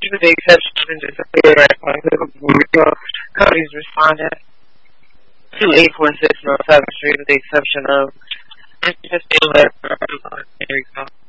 with the exception of just a clear companies responded to 846 North 7th Street with the exception of just a letter. There we go.